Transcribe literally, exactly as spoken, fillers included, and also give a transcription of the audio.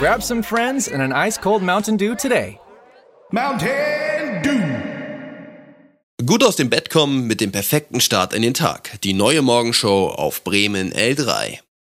Grab some friends and an ice-cold Mountain Dew today. Mountain Dew. Gut aus dem Bett kommen mit dem perfekten Start in den Tag. Die neue Morgenshow auf Bremen L drei.